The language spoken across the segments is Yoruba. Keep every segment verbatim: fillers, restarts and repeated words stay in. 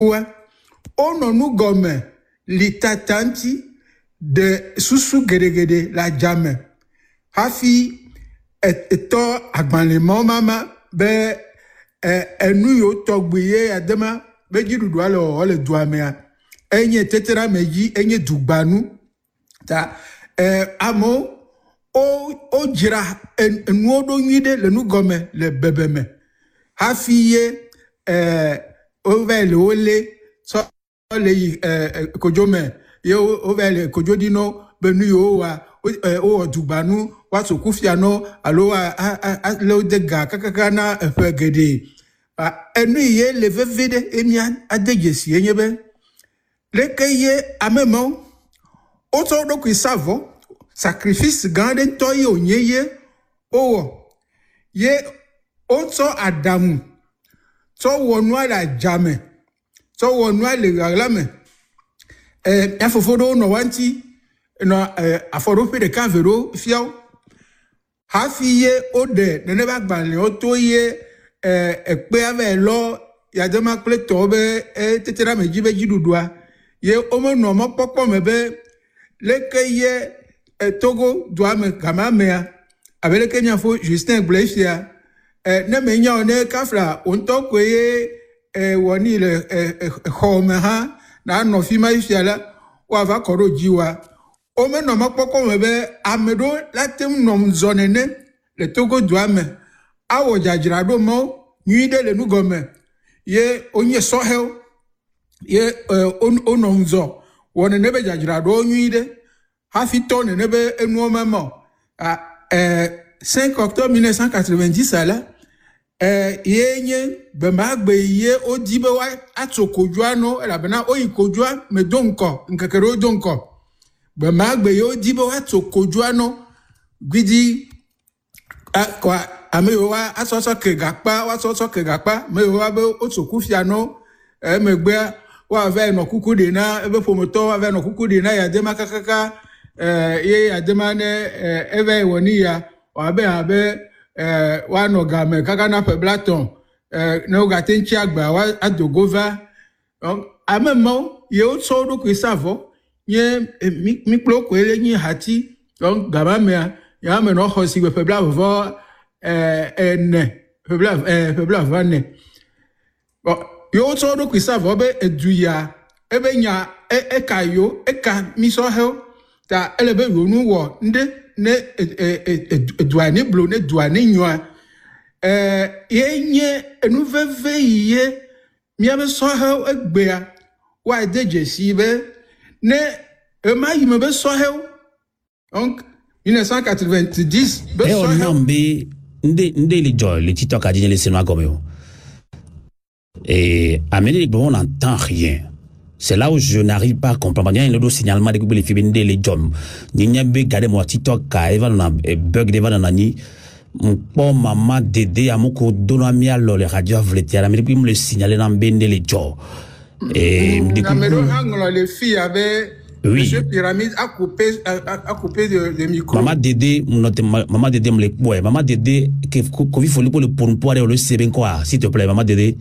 ouais ono nu gomme li tatanti de susu gedegede la jame hafi eto agbanlemo mama be enu yo togbiye adema be jidudu alo ole duamea enye tetera meji enye dugbanu ta eh amo o o jira enu odo nyide le nu gomme le bebeme hafi ye eh ovele ole so le eh kojome ye ovele kojodino benu yo wa o dugbanu wa so kufiano alo a lo de ga kakaka na efegede enu ye le vevede emia adegesi enyebe leke ye amemo o to do ku savo sacrifice gande to ye onyeye o ye o to adamu to wonu ala jame to wonu ala galame eh afofodo no wanti no eh aforo pe de kavero fiao hafi ye ode ne ne bagbanle o to ye eh epe ave lo ya de ma ple to be e tetera meji be jidudua ye o mo no mo popo mebe leke ye e Togo doa me kama mea abele kenya fo Justin Blechia eh ne me nya one kafra onto ko ye eh woni le eh home ha na no fi ma fiala wa va koro jiwa o me no mapoko mebe amedo latem nom zonene le Togo doa me awo jajirado mo nyide le nugome ye onye sohel ye on ononzo wona nebe jajirado nyide hafi tonne nebe enu mama a eh cinq octobre mille neuf cent quatre-vingt-dix là eh yenye bemagbe ye odibe wa atsokojuano la bena oyikojua me donko nkekero donko bemagbe ye odibe wa atsokojuano gwidi kwa amewa asoso kegapa wa soso kegapa mewa be otsokufiano eh megbe wa ve no kukude na ebe pomoto wa ve no kukude na ya de makakaka eh ye adema ne eve woni ya wabe abe eh wa no game kaka na pe blaton eh no gatenchi agba wa adogova amemo ye o so do ku savo ye mi plo ko ele yin hati donc gaba me ya me no hosi we pe bla vo eh en pe bla eh pe bla vanne bon yo so do ku savo be eduya ebe nya e kayo e ka mi so he ta elebe ronu wo nde ne eduane blo ne duane nyoa eh yenye enu veve ye mi abe so he egbea wa dejesi be ne e ma yi me be so he donc mille neuf cent quatre-vingt-dix be so he nambe nde nde le jo le TikTok a dit le cinéma comme yo et amener bon on n'entend rien. C'est là où je n'arrive pas à comprendre. Il y a un signalement de les filles les jobs. Il y a un gars moi TikTok qui va dans bug de va dans nani. Mon maman dédé à mon co donami alors les radios veulent dire mais puis me le signaler dans bende les jobs. Et du coup les filles avaient Monsieur Pyramide a coupé a coupé de micro. Maman dédé maman dédé me le ouais maman dédé que qu'il faut le pour pour pour le c'est bien quoi s'il te plaît maman dédé.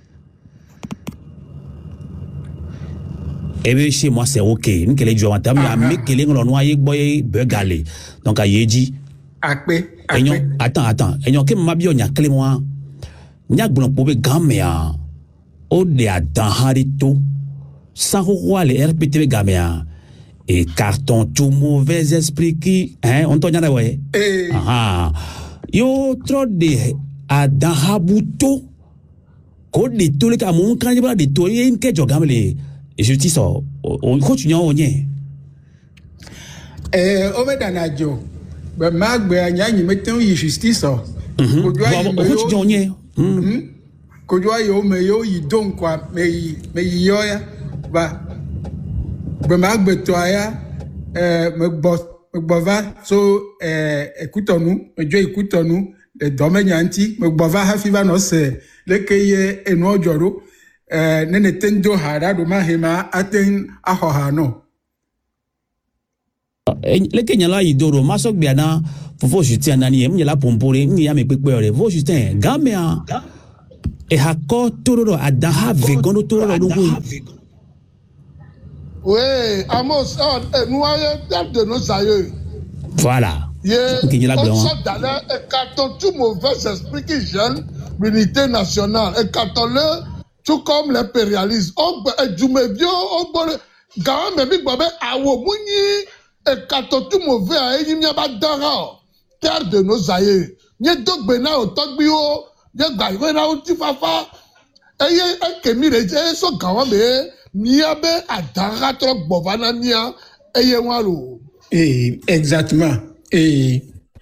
Et bien chez moi c'est ok nous que les gens mais mais que les gens noyé boy begalé donc a yedi akpe attends attends et que m'a bien nya clé moi nya bon pour gamea o de adan harito sans roi les R P T V gamea et carton tout mauvais esprit qui hein on t'en a ouais ah yo trop de adan habuto ko de tous les cas mon quand il de toi il que jo gamele et je dis ça on continue on y eh o me danajo be magbe anya nyi metan yi justice o kodwa yi on continue on y hm kodwa yo me yo yi don kwa me yi me yi yo ya ba be magbe to aya eh me gbo me gbo va so eh ekutonu mejo ekutonu e do me nyanti me gbo va ha fi va no se lekeye enu ojoro eh nene tendo hara do mahema aten ahoha no le Kenya la idoro masok biana fofo jutin nani em la pompore mi ya me pepe ore vo jutin gamea Et hako tororo adaha vegono tororo lungu. Oui, Amos, nous avons de nos aïeux. Voilà. On sort d'aller, écartons tout mauvais esprit qui gêne l'unité nationale. Écartons-le, tout comme l'impérialisme. On peut du médio, on peut gagne même babé awo mouni. Écartons tout mauvais à Enyimia Badara, terre de nos aïeux. Nye dog bena o togbio, nye gaïwena o tifafa. Eye ekemi reje so gawame, miabe adara trop bovana mia, eye walo. Eh, exactement. Et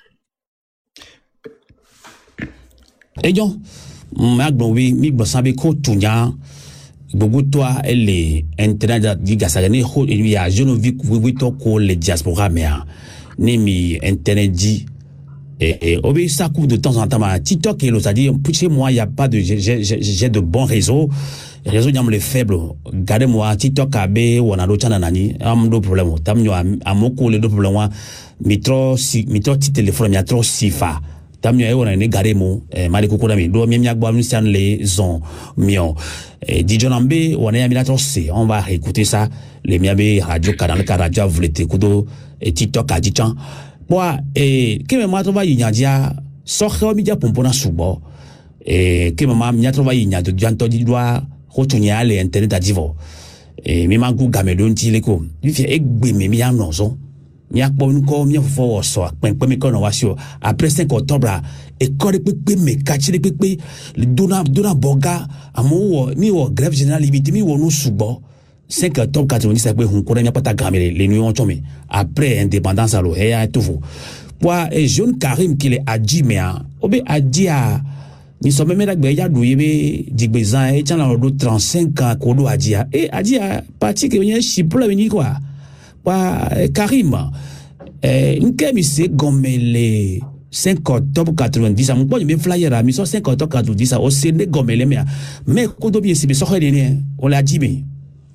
et donc magbo wi mi gbo sabe ko tunya gbogbo toi ele internet di gasale ni ho ya jeune vi wi to ko le diaspora mais ni mi internet di et et obi ça coupe de temps en temps à TikTok et l'autre ça dit chez moi il y a pas de j'ai de bons réseaux réseau nyam le faible gardez moi TikTok abe wona do chana nani am do problème tam nyo amoko le do problème mitro si mitro ti téléphone mi atro sifa tam nyo e wona ne gardez mo mali ko ko da mi do mi mi agbo mi san les on mio et di jonambe wona ya mi la se on va écouter ça les miabe radio canal radio voulait kudo et TikTok a dit chan moi et que me ma trova yinyadia so kho mi ja pompona subo et que me ma trova yinyado janto di doa rotunya le internet adivo et mi mangu gamedon ti leko mi fi egbe mi mi anonzo mi akpo nko mi fo so penpe mi kono wasio après cinq octobre e kore pepe me kachire pepe dona dona boga amo mi wo grève générale limité mi wo no subo cinq octobre quatre-vingt-dix pe hun ko na pata gamele le nuit on chome après indépendance alo e ya tout pour et jeune Karim qui le a dit mais obe a dit a ni so même la gbe ya do yebe digbezan e chan la do trente-cinq ans ko do a dit a e a dit a parti que vient chiplo veni quoi wa Karim eh nke mi se gomele cinq octobre quatre-vingt-dix a mon point me flyer a mi so cinq octobre quatre-vingt-dix a o se ne gomele mais mais ko do bien si be so khene on l'a dit mais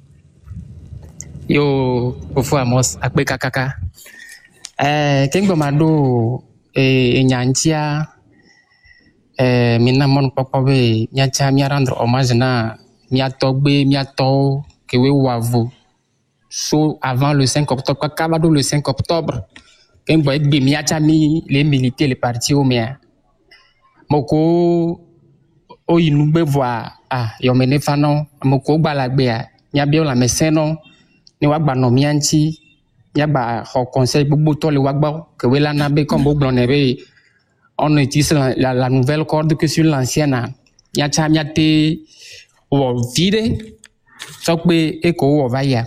yo ofu Amos akpe kakaka eh kengbo mado e nyantia eh mina mon popobe nyantia mi rendre hommage na mi atogbe mi ato kewe wavu so avant le cinq octobre kakabado le cinq octobre kengbo egbe mi acha mi les militaires les partis au mien moko o inugbe voa ah yo mene fano moko gbalagbe a nya bi la meseno ni wagba no mianchi yaba ho conseil gbogbo to le wagba que we la nabe comme bo nebe on utilise la, la, la nouvelle corde que sur l'ancienne ya cha miate wo vide sokbe eko wo vaya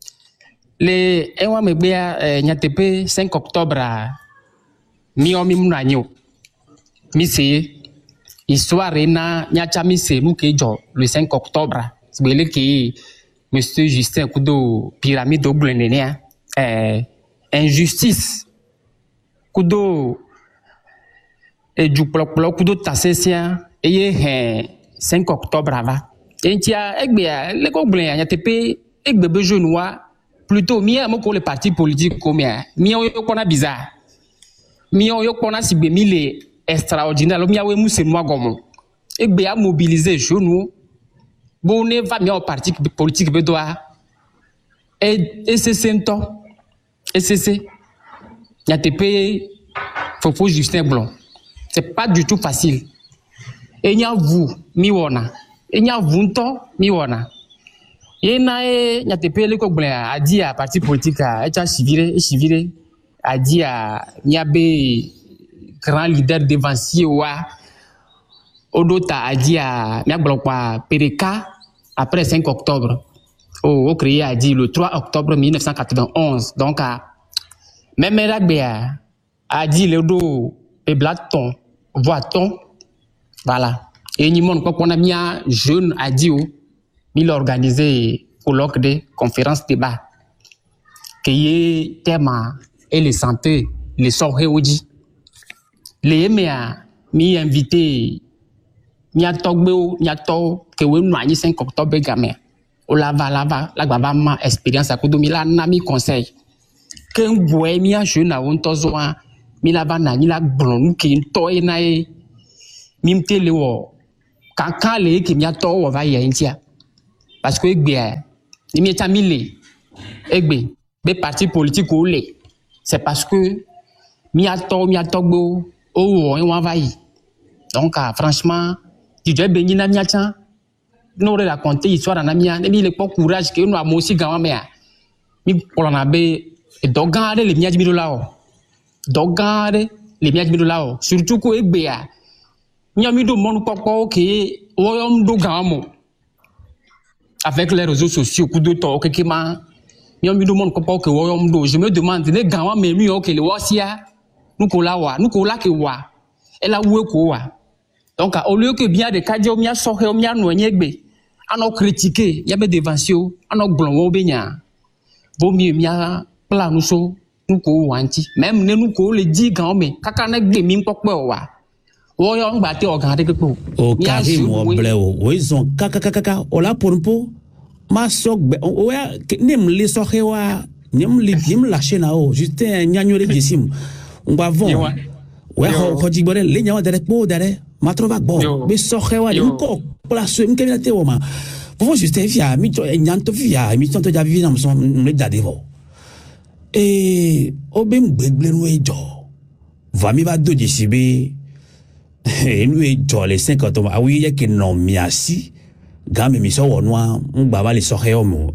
le ewa megbe eh, nyatepe cinq octobre mi o mi munanyo mi se histoire na nyacha mi se mu ke jo le cinq octobre sbele ki Monsieur Justin Kudo pyramide au blenenia eh injustice Kudo et du plok plok Kudo tassesia et eh cinq octobre ava entia egbe le ko blen ya tepe egbe be jenois plutôt mi am ko le parti politique comme mi o yo kona bizarre mi o yo kona sigbe mi le extraordinaire mi awe muse moi gomo egbe a mobiliser jenoux bon ne va bien au parti politique bedoa et et c'est sento et c'est c'est y a te payer faut faut Justin Blond c'est pas du tout facile et nya vous mi wona et nya vous to mi wona et na e y a te payer le ko blen a dit à parti politique a eta civile et civile a dit à nya be grand leader devancier wa Odota a dit à Miablokwa Pereka après cinq octobre. Oh, au créé a dit le trois octobre mille neuf cent quatre-vingt-onze. Donc, même Ragbea a dit le dos et blaton, voit-on. Voilà. Et Nimon, quand on a mis un jeune a dit, il a organisé colloque de conférence débat. Qui est thème et les santé, les sorts et les éméa, mi invité. Nya togbe nya to ke we no anyi cinq octobre game o lava lava la gba ma expérience akudo mi la na mi conseil ke ngwe mi a jeune a won tozo a mi la ba na ni la gbon nu ke to e na e mi mtele wo Quand les qui m'y a tort, on va y aller. Parce que bien, il m'y a mis les, et les partis politiques ou les, c'est parce que m'y a tort, m'y a tort, oh, on va y. Donc, franchement, tu dois bénir la miacha. Nous raconter l'histoire en amia, et il pas courage que nous avons aussi gagné. Mais pour l'en abeille, et donc garder les miages de là. Donc garder les miages de là. Surtout que Béa, il y a mis de monde papa qui oyam do gamo. Avec les réseaux sociaux, coup de temps, ok, ma. Il y a mis de monde papa qui oyam do. Je me demande, les gamins, mais lui, ok, les wasia, nous kola nous kola que wa. Et là où est quoi? Donc, au lieu que bien de cadre, on y a sorti, on y a noyé, on a critiqué, il y avait des vanciaux, on a blongo baignard. Vaut mieux, il y a plein de choses, nous co wanti. Même nous co les dix grands, mais kakanek de mine pour quoi? Ou on battait au grand de coup. Au carré, mon bléo, ou ils ont kakakaka, ou là pour un pot, ma soc, ou ya, n'aime les sochewa, n'aime les, n'aime lâcher là-haut, juste un gnagno de dissim. On va voir. Ouais, quand tu vois les gens derrière pour derrière, ma trouve bon, mais sochewa, il faut place, une caméra au moins. Pour justifier, mi to nyanto via, mi to ja vivre dans son le dadevo. Et obem gbegle no ejo. Va mi va do jisibe. Et nous ejo les cinquante ans. Ah oui, il y a que non miasi. Gamme mi so wonwa, ngba les socheomo.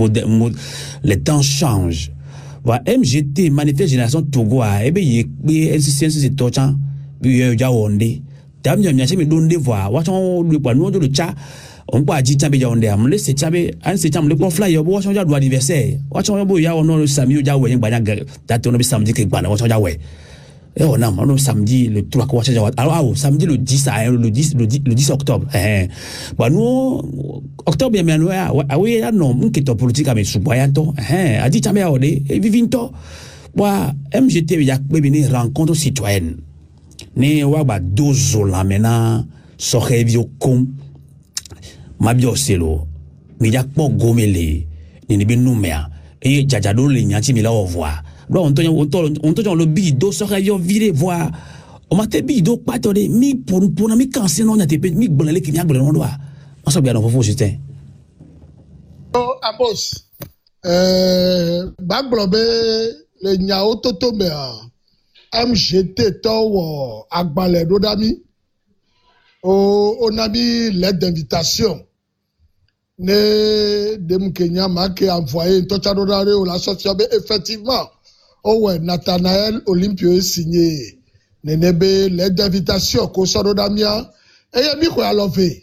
Les temps changent. Va M G T manifeste génération Togo a ebe ye N C C c'est tochan. Bi yo ja wonde. Tam yo miasi mi donde voir. Wa ton le pa no do cha. On peut dire que on est amené c'est tchabé un c'est tchabé le conflit yo bo changer droit anniversaire wa changer bo ya on le samedi ya we ngba nya date on samedi que ngba na wa changer we et on a on samedi le trois quoi changer alors samedi le dix le dix le dix octobre eh bah nous octobre bien nous ah oui là non on quitte politique mais sous boyanto eh a dit tchabé on est vivinto wa M G T ya venir rencontre citoyenne ne wa ba dozo la mena so revio com Mabio selo, mi yak po gomele, ni bi numea, et jajado le nyanti mi la au voir. Là on tourne on tourne on tourne le bido so revio vire voir. On m'a te bido pas tordé mi pour pour mi cancer non na te mi blele ki mi agbele non doa. On so bien on faut Justin. Oh Amos. Euh ba globe le nyao toto me M G T to agbale do dami. On a mis l'aide d'invitation. Ne de Kenya m'a envoyé une tocha d'odare ou l'association effectivement. Oh ouais, Nathanaël Olympio est signé. Ne nebe l'aide d'invitation ko so d'amia et y a mi ko alové.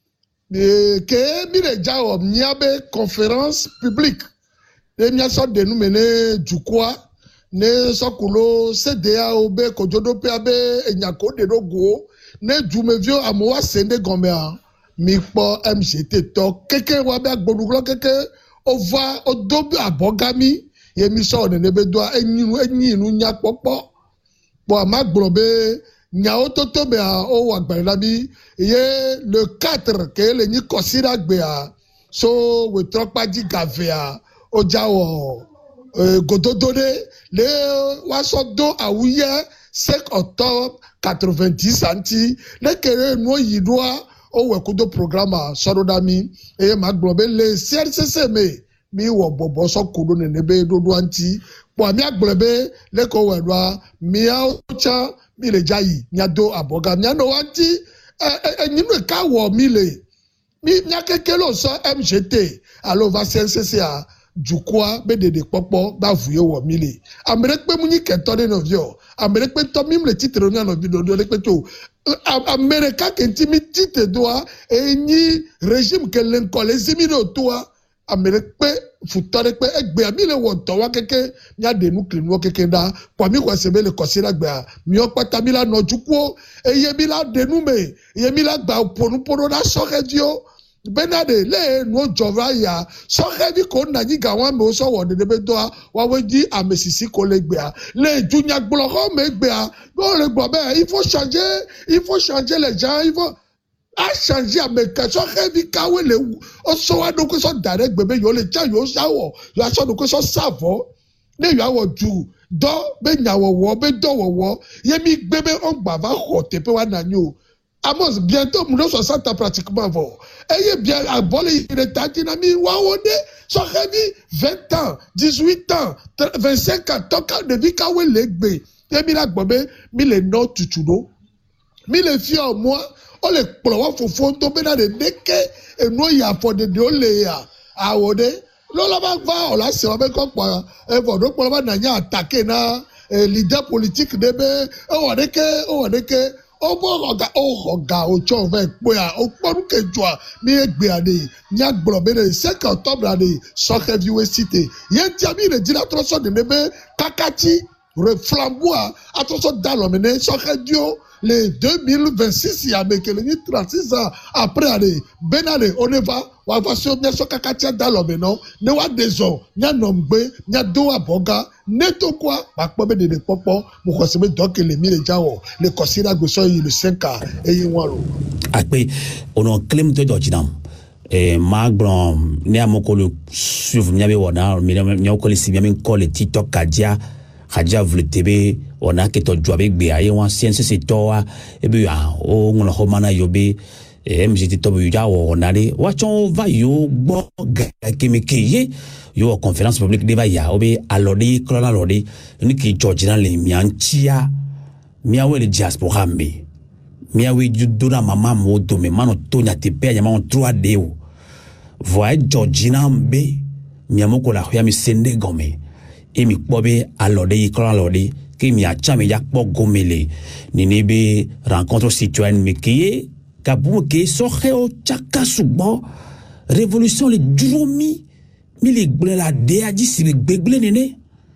Mais que mi le jaw ni abe conférence publique. Ne mi so de nous mener du quoi ne so kulo C D A O B ko jodo pe abe enyako de do go. Ne Djumevio amoa sende gomea mi po M G T to keke wa be agboduglo keke ova odobi abogami ye mi so ne nebe do enyi enyi nu nya popo po amagbrobe nya ototo be a o agbara bi ye le quatre ke le ni kosira gbe a so we tropaji gavea o jawo gododode le wa so do awuye cinq octobre quatre-vingt-dix anti le kere no yidwa o we kudo programme sorodami e ma globe le C R C C me mi wo bobo so kudo ne nebe dodo anti po mi aglobe le ko we do mi aucha mi le jayi nya do aboga nya no anti enyi no ka wo mi le mi nya kekelo so M G T alo va C R C C a Jukwa be de de popo ba vuye wo mili amerik pe munyi keto de novio amerik pe to mim le titre no no video do le pe to amerika ke ntimi titre doa enyi régime ke len ko les imino toa amerik pe futore pe egbe mi le wo to wa keke nya de nu clean wo keke da kwa mi ko sebe le kosira gbe mi o pata mi la no jukwo eye mi la de nu me eye mi la gba ponu ponu na so radio benade le no jova ya so heavy ko na ni ga wan me so wo de be do wa we di amesisi ko le gbe a le junya gbolo me gbe a do le gbo be il faut changer il faut changer les gens il faut a changer ameka so heavy ka we le o so wa do ko so direct gbe be yo le cha yo sawo yo so do ko so savo ne yo awo ju do be nyawo wo be do wo wo ye mi gbe be on gba va ho te pe wa na ni o Amos, bientôt, nous sommes soixante ans pratiquement avant. Ayez bien à voler, il est à dynamique, waouh, ça fait vingt ans, dix-huit ans, vingt-cinq ans, tant qu'on ne vit qu'à où les gbé. Et mi la gbomé, mi les non tutuno, mi les filles en moi, on les ploie, faut faut tomber dans les neke, et nous y a pour des déolé à, à ode. Lola va va, on l'a c'est même comme quoi, et bon, donc on va n'aya attaquer na, leader politique de be, on est que, on est que, on va regarder, on regarde, on tient avec quoi, on peut que joie, mi egbe ade, mi agblomé le cinq octobre ade, sans review cité. Yen tiami le dit la tronçon de nebe, kakati, reflambois, attention dans l'homme, sans review, les deux mille vingt-six, il y a mais que les trente-six ans après aller, ben allez, on y va, on va se mettre sur Kakatia dans l'homme, non, ne wa des ans, n'a nombe, n'a do à boga, neto quoi, ma pomme de popo, mon conseil donc les mille jao, les considère que ça il le cinq ans, et il walo. Après, on a clé de dodginam. Et Marc Blanc, né à mon colo, suivre, n'y avait pas, mais n'y a pas si bien colle TikTok Kadia. Kadia voulait tebe on a que to jobe bia ye wan science c'est toi et bien o ngona homana yobe et mjiti to buja on allait wachon va yo bo kemekeye yo conférence publique de va ya obe alodi klola lodi ni ki georgina le mianchia miawe le diaspora me miawe judura mama mo do me mano tonya tepe ya mama trois deo voye georgina mbe miamoko la ya mi sende gome et mi bobe alode yikora alode ki mi achame yakpo gomele ni nebe rencontre citoyenne me kiye kabu ke soxe o chaka subo révolution le juromi mi le gble la de adi si le gbegle nene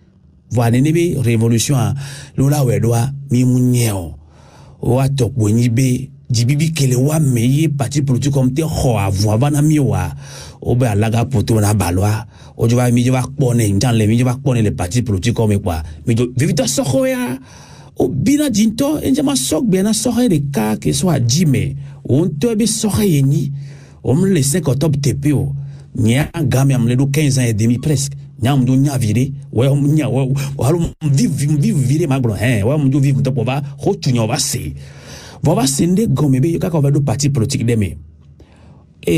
voilà nebe révolution lola wedwa mi munyeo o atokbo nyibe jibibi kele wa meye parti politique comme te ho avon bana mi wa obe alaga poto na balwa ojo ba mi je ba pone njan le mi je ba pone le parti politique comme quoi mi jo vivita soko ya o bina jinto enja ma sok bena soko de ka que soit jime on to be soko yeni on le cinq octobre tpo nya game am le do quinze ans et demi presque nya mdo nya vire we nya we halu vive vive vire maglo hein we mdo vive to ba ho tunyo ba se va sende gomebe yo kaka va do parti politique deme et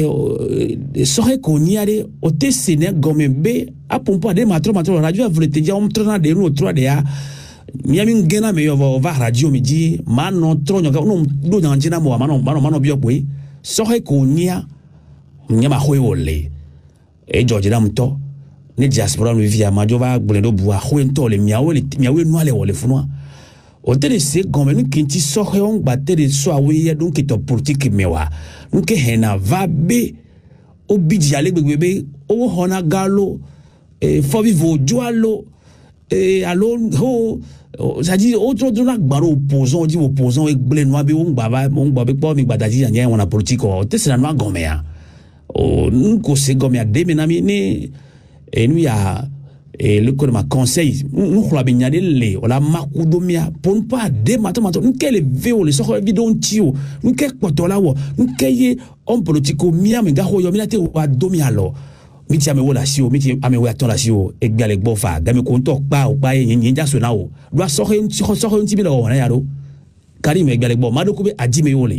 soxe ko niade o te sene gomebe a pompo de matro matro radio voulait te dire on trona de no trois de ya miami ngena me yo va radio mi di mano tronyo ka no do nyanjina mo mano mano mano bio boy soxe ko nia nyama hoyole e George Damto ne diaspora no via majo va blendo bua hoento le miawe le miawe no ale wole funwa o tere se gomenu kinti soxe on batere so awe donc ki to politique mewa nke hena va be o bidja le gbegbe o hona galo e fo vivo joalo e alo ho ça dit autre de la gbaro opposant dit opposant e gble no be on baba on baba po mi gbadaji yan wona politique o te se na no gomea o nko se gomea de menami ni e nu ya et le coup de ma conseil nous la bignade le o la makudomia pour pas de matemato nous quel veo le so vidéo tio nous quel potola wo nous quel homme politico mia me gaho yo milate wa domi alo miti ame wola sio miti ame wa ton la sio e gba le gbofa ga me ko nto pa o pa yin yin ja so na o do so he nti so he nti bi lo na yaro kari me gba le gbo ma do ko be aji me wole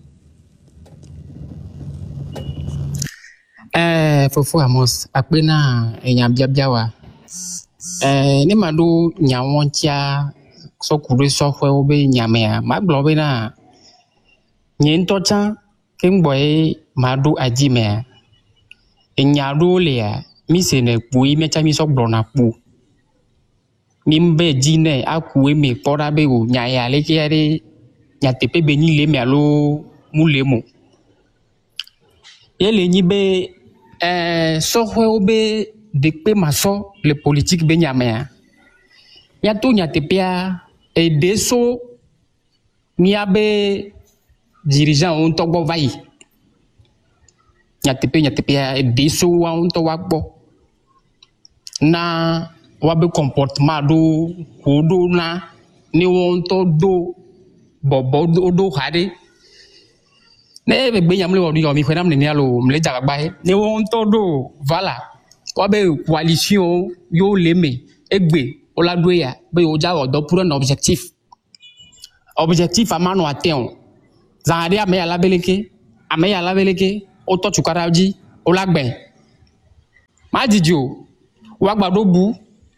eh fofu amos apena enya bia bia wa eh ni madu nyawontia so kure so hwe obe nyamea maglobe na nyen tocha kemboy madu ajime enyado le ya mi se ne pui me cha mi so brona pu mi mbe jine akuwe me pora be o nyaya le kere nyatepe beni le me alo mulemo yele nyibe eh so hwe obe de pe maso le politique be nyamea ya to nyatepia e deso miabe dirigeant on to gbo vai nyatepe nyatepia e deso wa on to wa gbo na wa be comportement do hodo na ni won to do bobo do do hade ne be be nyamle wo yo mi kwenam ne alo mle jaga bae ni won to do voilà wa be coalition yo leme egbe oladoya be o ja odo pour un objectif objectif amano atteint Zahade ame ya labeleke, ame ya labeleke, oto chukaraji, olagben. Ma didio, wagbado bu.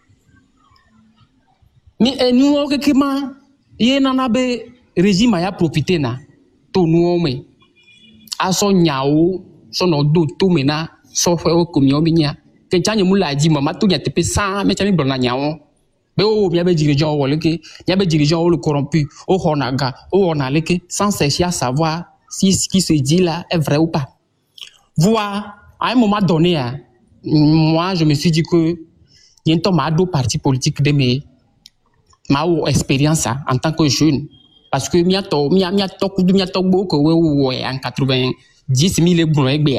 Mi enu o kekema, ye nanabe régime ya profité na, to nou ome. Aso nyao, so no do to mena, so fe o komi ominya. Kenchanye mula di mama to nya tepe sa, me chami blona nyao. Be o mi abe dirigeant o leke, mi abe dirigeant o le corrompu, o honaga, o honaleke, sans chercher à savoir si ce qui se dit là est vrai ou pas. Voir, à un moment donné, moi je me suis dit que il y a un temps deux partis politiques de mes ma expérience en tant que jeune, parce que mi a to mi a mi a to kudu mi a to beaucoup en quatre-vingt-dix mille bron egbe.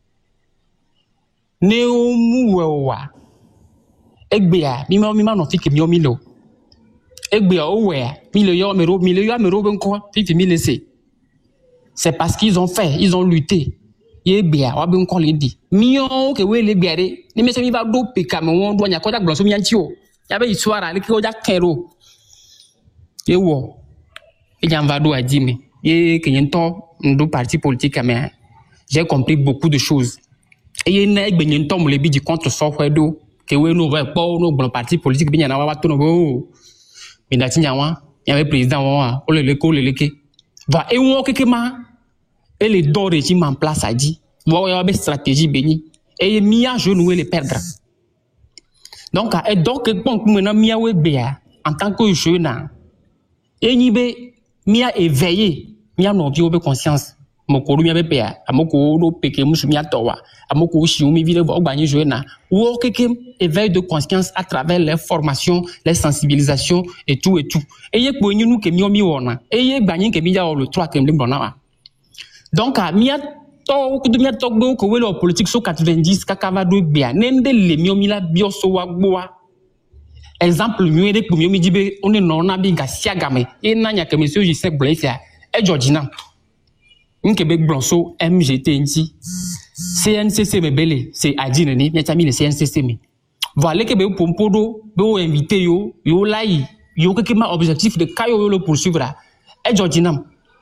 Ne o mu wa egbe a mi ma mi ma no fiki mi o mi lo egbe o we mi le yo mero mi le yo mero ben ko fifty mille c'est c'est parce qu'ils ont fait, ils ont lutté egbe a wa ben ko le di mi o ke we le gbe de ni me se mi va do pe ka me won do nya ko da gbon so mi anti o ya be isuara le ko ja kero ye wo e jan va do a di mi ye ke yento ndo parti politique mais j'ai compris beaucoup de choses et ye na egbe yento mo le bi di contre so do que we no va pas no bon parti politique bi na wa to no go mi da tinya wa ya be président wa o le le ko le leke va e won kekema et les deux régimes en place a dit wa ya be stratégie beni et mi a jeune les perdre donc et donc bon maintenant mi a we be en tant que jeune et ni be mi a éveillé mi a no bi o be conscience moko mi a be pe amoko do peke musu mi a to wa amoko shi mi vile bo gba ni jeune na wo keke éveil de conscience à travers les formations les sensibilisations et tout et tout et ye po nyinu ke mi o mi wona et ye gba ni ke mi ja o le trois ke mi bona wa donc a mi a to ku du mi a to gbo ko we le politique so quatre-vingt-dix kakava do bia nende le mi o mi la bioso wa gbo exemple mi e ko mi o mi dibe on e no na bi ga siagame e na nya ke monsieur Joseph Blaise e Georgina nkebe blonso M G T nti C N C C mebele c'est adine ni nya chami le C N C C me voilà que be pompodo be o invité yo yo lai yo que ma objectif de kayo yo le poursuivre e Georgina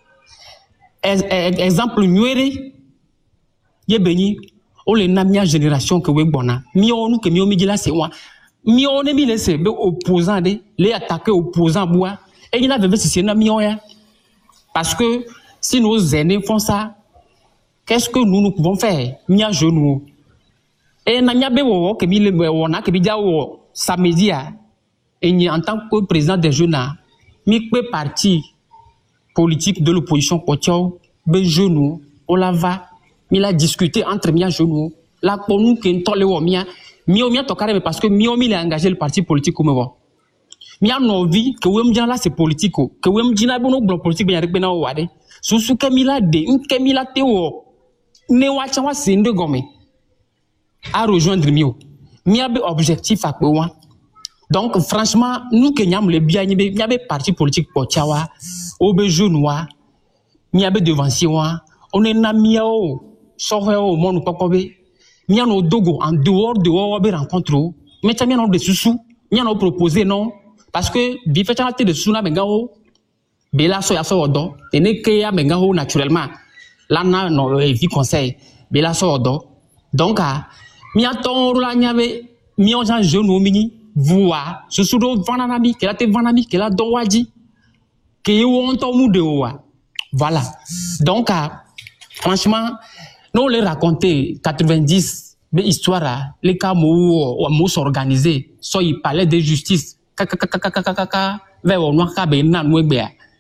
exemple nuere ye beni o le na mia génération que we bona mi onu que mi o mi dila c'est moi mi on mi laissé be opposant de les attaquer opposant bois et il avait c'est na mi ya parce que si nos aînés font ça, qu'est-ce que nous nous pouvons faire? Mia genou. Et na mia be wo ke mi le wona ke bi ja wo samedi a. Et ni en tant que président des jeunes mi pe parti politique de l'opposition potio be genou on la va mi la discuter entre mia genou la pour nous que ntole wo mia mi o mia to carré parce que mi o mi l'a engagé le parti politique comme bon. Mi a envie que wem là c'est politique que wem dina bono blok politique bien rek na wo wade susu Camila de Camila Théo ne wacha wa sende gome à rejoindre mio mi a be objectif à quoi donc franchement nous que nyam le bien ni be mi a be parti politique pour tiawa o be jeune wa mi a be devancier wa on est na mi o so he o mo no popobe mi a no dogo en dehors de o be rencontre mais tu mi a no de susu mi a no proposer non parce que bi fait de suna bengao bela so ya so odo ene ke ya bengao naturellement là na no vie conseil bela so odo donc a mi aton la nyabe mi on jan jeune o mini voa so so do vanana mi ke la te vanana mi ke la do waji ke yo on to mu de wa voilà donc a franchement nous les raconter quatre-vingt-dix be histoire les cas mo o mo s'organiser so il parlait de justice kakakakakakaka vers au noir ka be na no egbe.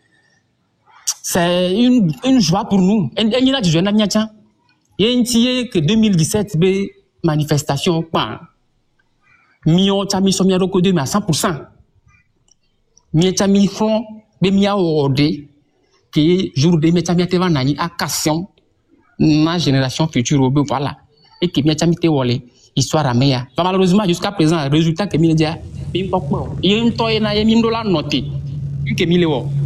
C'est une, une joie pour nous. Et il y a des jeunes qui ont dit que deux mille dix-sept, be manifestation, mion chami somia roko de à cent pour cent. Mie chami fond, be mia ode, que jour de mie chami te vanani à Cassion, ma génération future, voilà. Et que mie chami te wole, histoire à meya. Malheureusement, jusqu'à présent, le résultat que mie dit, il y a un toy na yemi dola noté, que mie le wo.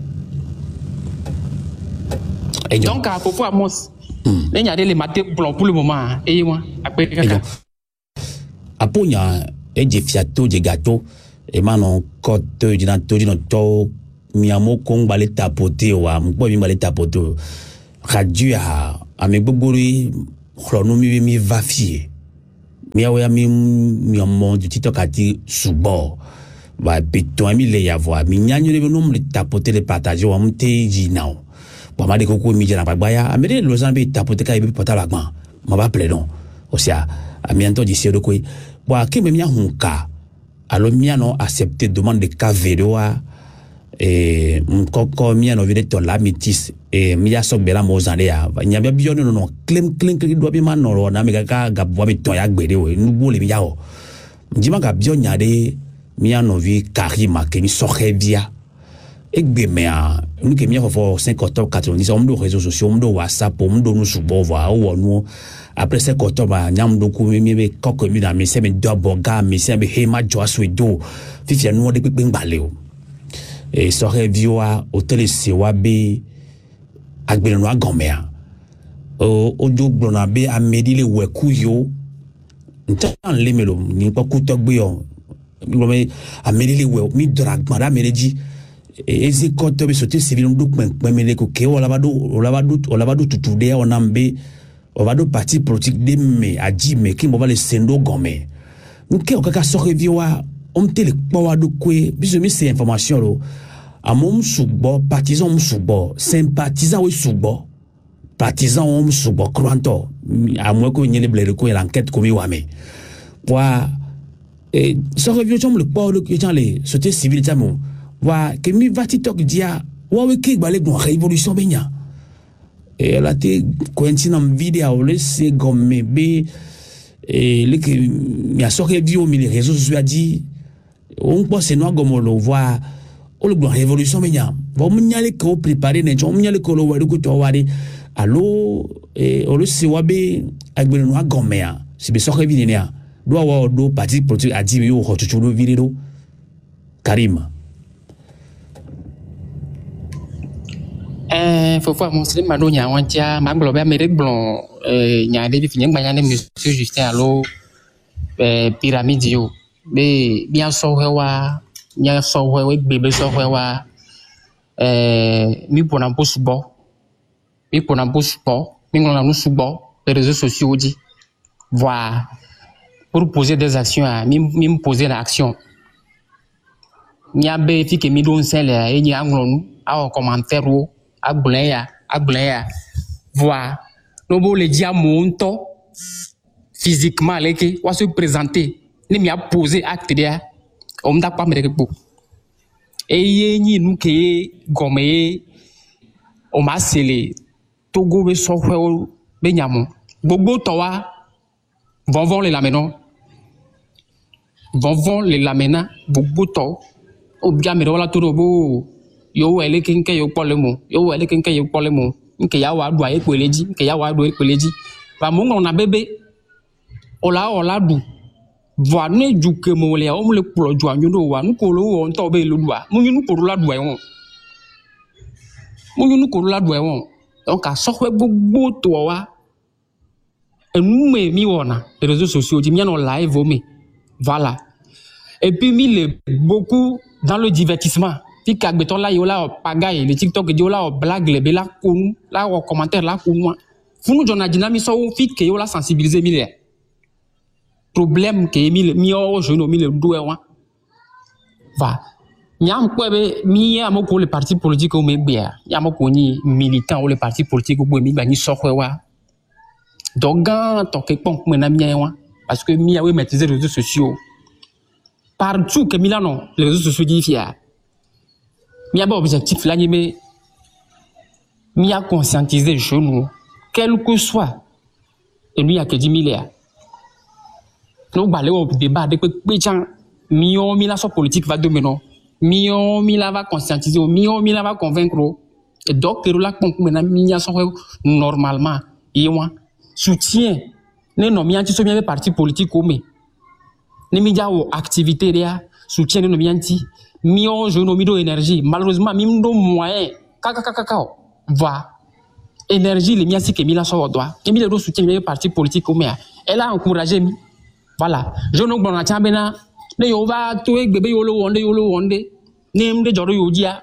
Donc, à propos à Mos, il y a des matins pour le moment. Et moi, après, après, il y a des fiatos, des gâteaux, et maintenant, quand tu dis dans tout, mi amo kong bale tapoter wa mpo mi bale tapoter radio a ame gbogori khlono mi mi vafie mi awa mi mi amo du tito kati subo ba beton mi le yavo mi nyanyo le nom le tapoter le partager wa mte ji now ba ma de koko mi jana ba baya amere lo zambe tapoter ka ibi pota lagma ma ba pledon osia ami anto di sero koi ba ke me mi hunka alo mi ano accepter demande de cas vedoa et koko mi ano vide to la mitis et mi ya sok bela mo zande ya nya be bio no no klem klem klem do bi man no na mi ka ga bo mi to ya gbede we nu bo le mi ya o njima ga bio nya de mi ano vi karima ke mi soxe via egbe me a nu ke mi ya fo cinq octobre quatre-vingt-dix on do réseaux sociaux on do WhatsApp on do nu subo va o no après cinq octobre nyam do ko mi be koko mi na mi se me do boga mi se be hema joaso do fifia nu de pe ngbale o et soxe vioa hotel sewa be agbeleno agomea o ojo glona be amedi le weku yo ntan le melo ni pa kutogbe yo glome amedi le we mi drag mara mereji ezi koto be sote civil nduk men mele ko ke wala bado wala bado wala bado tutude onambe o bado parti politique de me aji me ki mo ba le sendo gome nke o kaka soxe vioa on te le powa do kwe biso mi c'est information lo amom subo partisan om subo sympathisant we subo partisan om subo kranto amwe ko nyele blere ko l'enquête komi wame wa et so revio chom le powa do ke le société civile tamo wa ke mi vati tok dia wa we ke gbale gon révolution benya et la te coïncidence vidéo le c'est gomme be et le que mi a so revio mi les réseaux sociaux a dit on pense no gomolo voit o le révolution menya va munyale ko préparer ne jom munyale ko lo wari ko to wari allo e o le siwabe agbele no agomea si be so ke vinenia do wa do parti politique a dit yo ho chuchulo vidéo Karim eh faut voir mon stream ma do nya wantia ma globe Amérique blon eh nya de bi finyang banya monsieur Justin allo eh pyramide yo be bien so hewa nya so hewa bebe so hewa eh mi pona po subo mi pona po subo mi ngona no subo les réseaux sociaux dit voir pour poser des actions mi mi poser l'action nya be fi ke mi don sele e nya ngonu a commentaire o agblaya agblaya voir no bo le dia monto physiquement leke wa se présenter ni mi a posé acte dia o mda pa mere po e ye ni nu ke gome o ma sele togo be so hwe be nyamo gbogbo to wa von von le lameno von von le lamena gbogbo to o bia mere wala to bo yo wele kinke yo polemo yo wele kinke yo polemo nke ya wa do aye peleji nke ya wa do aye peleji ba mo ngona bebe ola ola du voa ne juke mo le o mo le plo ju anyo do wa nko lo wo nto be lo dua mo yunu ko la dua won mo yunu ko la dua won donc a so hwe gbogbo to wa enu me mi wona les réseaux sociaux di mi no live o me voilà et puis mi le beaucoup dans le divertissement ti ka gbeton la yo la pagaille le TikTok di la blague le be la konu la o commentaire la konu funu jona dynamique so fit que yo la sensibiliser mi le problème que mi mi o jeune mi le do e wa va nyam ko be mi amoko le parti politique o me bia yamoko ni militant o le parti politique o bo mi ba ni so ko wa donc gan to ke pon me na mi wa parce que mi a we maîtriser les réseaux sociaux partout que mi là non les réseaux sociaux di fia mi a ba objectif là ni me mi a conscientiser jeune quel que soit et lui a que dix mille no balé au débat de pe chan million mille so politique va dominer million mille va conscientiser million mille va convaincre et donc que la pompe maintenant million so normalement et moi soutien ne no mi anti so bien parti politique o me ne mi ja o activité dia soutien ne no mi anti million je no mi do énergie malheureusement mi ndo moyen kaka kaka kaka va énergie le mi anti que mi la so doit que mi le do soutien bien parti politique o me elle a encouragé mi voilà je no gbona chambena ne yo va to e gbebe yo lo wonde yo lo wonde ne mde joro yo dia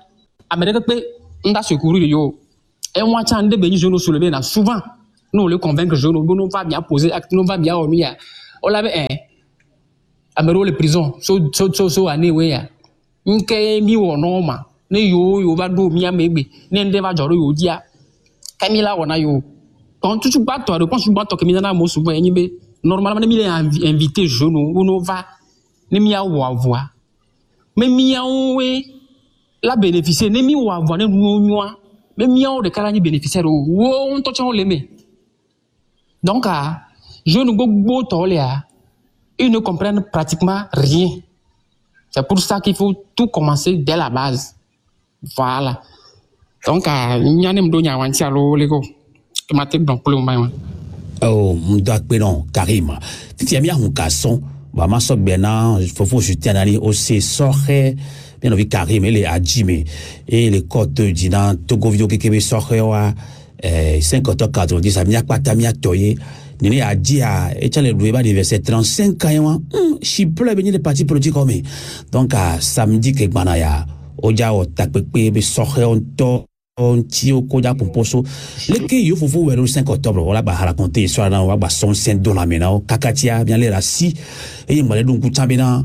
Amérique peut on a secourir yo et moi tiens de béni je nous soulever là souvent nous le convaincre je nous nous va bien poser acte nous va bien on y a on l'avait un Amérique les prisons so so so so année ouais ya nke mi wo no ma ne yo yo va do mi amebe ne nde va joro yo dia Camila wona yo quand tu bats toi réponse tu bats toi que mi na mo souvent enyibe normalement ne mi invité je nous on va ne mi a wa voir mais mi a we la bénéficier ne mi wa voir ne noa mais mi a de kala ni bénéficiaire wo on to chon leme donc ah je nous go to là ils ne comprennent pratiquement rien. C'est pour ça qu'il faut tout commencer dès la base. Voilà. Donc, il y a un peu de temps à l'eau. Je m'attends donc pour le moment. Oh, mon doigt, non, Karim. Si tu as mis un garçon, bah, ma soeur Bénin, il faut juste analyser aussi, sortir, bien envie Karim, il est à Jimmy. Et les côtes du Nan, Togo Vio qui est sortir, euh, cinquante ans, quatre-vingt-dix, ça m'a pas tamia toyé. Nini a dit à Etienne Louéba de verset trente-cinq ans, je suis plus venu de partis politiques comme donc à samedi que Banaya, Oja o takpepe be soxe on to on tio koja pomposo. Le que yo fofu le cinq octobre, on va raconter histoire dans on va son cinq dollars maintenant, Kakatia bien les rassis et il m'a donc kutabena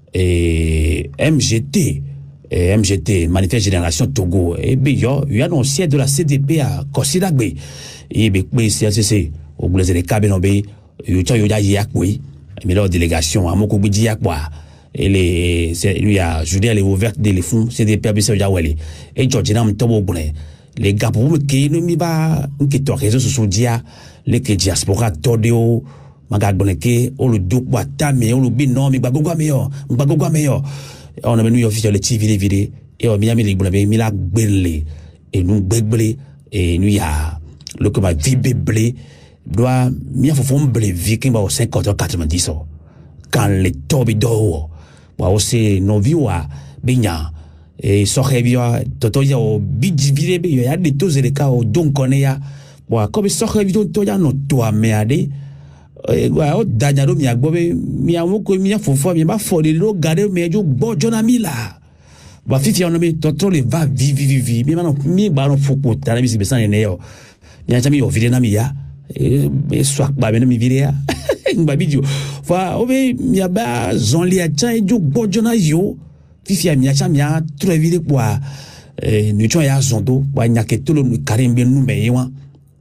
et M G T et M G T Manifeste Génération Togo et bien yo il y a un siège de la C D P à Kosidagbe et be C C C au bout des cabinets, il y a eu des yakouis, mais leur délégation, à mon coup, dit yakwa. Et les, lui a, je dis, elle est ouverte des fonds, c'est des permis de Yawali. Et Georgina Mtobo Bouné. Les gars, pour me qui ne m'y va, qui te réseau sur dia, les que diaspora, Todeo, Magaboneke, on le douk, Watame, on le binom, Mbagoga meilleur, Mbagoga meilleur. On a venu officiel le T V vidé, et on a mis les boulets, mais la gbele, et nous gbele, et nous y a, le comme a vibé blé, doit mia fofo mble viking ba cinquante quatre-vingt-dix quand les tobido wa aussi no viwa binya et so revia toto ya o bidivire be ya de tous les cas o donc connait ya wa comme so revia to ya no to ameade wa o danyaro mi agbobe mi awon ko mi fofo mi ba fo de lo gade mejo bojo na mi la wa fifi on me toto le va vivi vivi mi ma no mi ba no foko tana bi si besan ne yo mi chami o vide na mi ya et soit bah ben mi viria babidio fa obe mi aba zonli a chan jo bojona yo fifi mi a chan mi a très vite quoi nous tu ya zondo wa nyake tolo nu karim ben nu mewa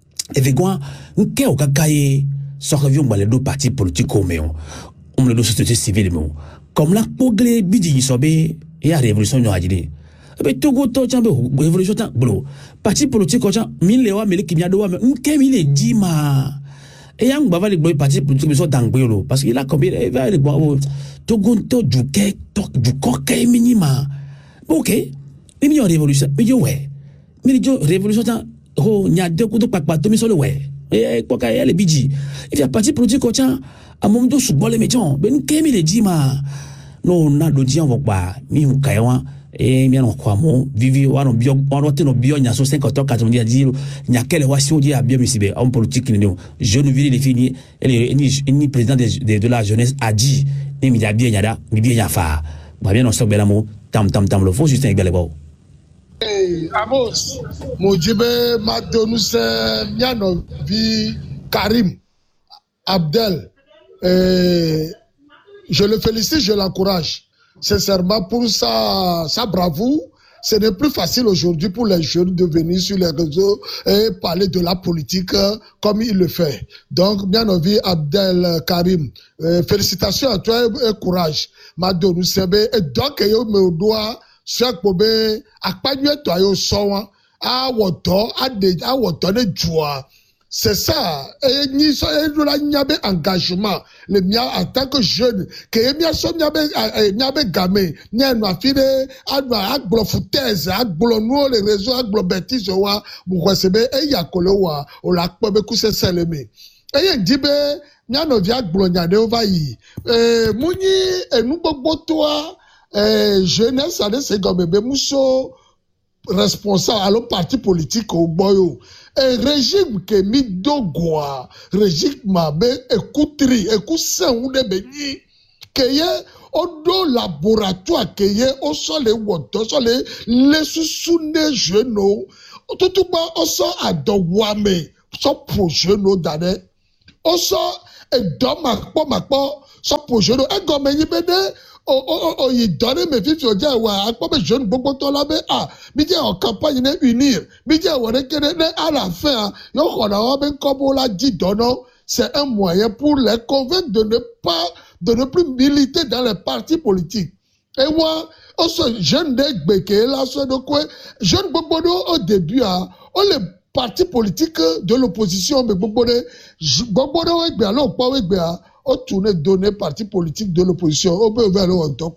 e vegwa nke o kakaye so revient ba le do parti politique o meon on le do société civile meon comme la pogle bidi sobe et a révolution no ajide be Togo to chambe révolution ta bro parti politique ko chan min lewa mele kimia do wa nke mi le di ma e yang bava le parti politique so dangbelo parce qu'il a combien il va le bon Togo to du ke to du coquet minima OK mais mi révolution mais yo ouais mais yo révolution ta ho nya de ko to pakpa to mi so le ouais e ko ka le biji il y a parti politique ko chan a mom do subo le mejon ben nke mi le di ma no na do di an wo pa mi hu kaiwa et bien on croit mon vivi on bio on rote no bio nya so cinquante quatre-vingt-dix dire nya quelle wasi on dit à bien musibe homme politique ni jeune ville défini et ni président de de la jeunesse a dit ni mi bien nyada mi bien nya fa ba bien on so bela mo tam tam tam le faux Justin Bele bo eh Amos Mojibe Madonuse Miano vi Karim Abdel euh, je le félicite, je l'encourage sincèrement pour sa, sa bravoure. Ce n'est plus facile aujourd'hui pour les jeunes de venir sur les réseaux et parler de la politique comme il le fait. Donc, bien envie, Abdel Karim, euh, félicitations à toi et courage. Madou Sebe, et donc, yo me doit, chaque bobé, à pas mieux toi, yo soin, à woto, à de, à woto de joie. C'est ça. Et ni so et la nyabe engagement le mia en tant que jeune que mia so nyabe nyabe gamé ni no afide adwa agbo foutaise agbo no les réseaux agbo bêtise wa bu kwesebe e yakolo wa o la pobe ku se seleme e ye dibe nya no via agbo nya de over yi eh munyi enu gbogbo to eh jeunesse ade se gomebe muso responsable à l'autre parti politique au boyo et régime que mi dogoa régime mabe écoutri écoute ça ou de beni que ye odo laboratoire keye o so le wodo so le le susu ne jeno otutuba o so adowame so pro jeno dane o so edo makpo makpo so pro jeno e go me yibede o o o yi done me fifi oja wa akpo be jeune gbogbo to la be ah mi je en campagne ne unir mi je wo ne kene ne à la fin yo ko na wa be ko la di dono. C'est un moyen pour les convaincre de ne pas, de ne plus militer dans les partis politiques. Et moi, on se jeune de là, de quoi, jeune Bobodo au début, on les partis politiques de l'opposition, mais Bobodo, Bobodo, alors pas on tourne donner parti politique de l'opposition. On peut vers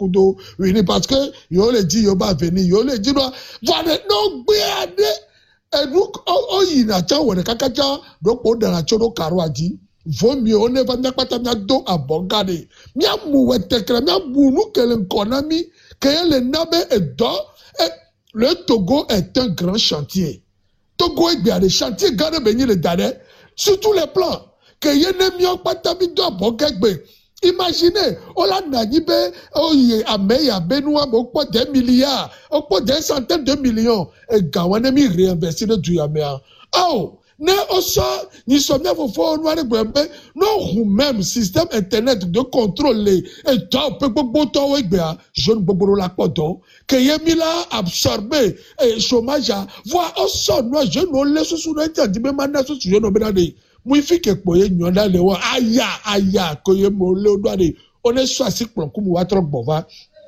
le parce que, yo le dit, yo va venir, yo le dit, voilà, non, bien, et donc, on y n'a pas, on est caca, donc on a chodo karouadi, vaut mieux, on est venu à ta do à bongade. Mia mouette, mia bounou, que l'économie, que le nabe est d'or, et le Togo est un grand chantier. Togo est bien, les chantiers, gardez béni le dernier, sur tous les plans, que yé ne mieux pas ta vie d'or, bongade. Imaginez, on l'a nanibe, oh yé, ameya, benoua, au point d'un milliard, au point d'un centaine de millions, et gawane mi réinvesti le duyamea. Oh, ne osa, ni sommes bien fort, noir et blanc, non, même système internet de contrôle, et top, beaucoup de temps, je ne peux pas la podo, que yemila absorbé, et chômage, voir au son, noir, je ne laisse sous le temps, dit même maintenant, sous le nom Mouifi ke poye nyonda lewa aya aya koye mo le doade on est choisi pour comme watro bova